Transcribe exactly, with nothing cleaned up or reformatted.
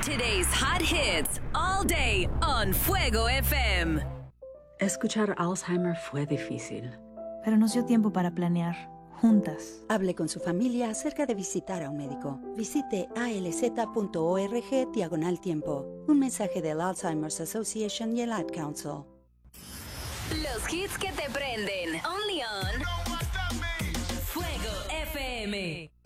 Today's hot hits all day on Fuego F M. Escuchar Alzheimer fue difícil, pero nos dio tiempo para planear, juntas. Hable con su familia acerca de visitar a un médico. Visite alz.org diagonal tiempo. Un mensaje del Alzheimer's Association y el Ad Council. Los hits que te prenden. Only on Fuego F M.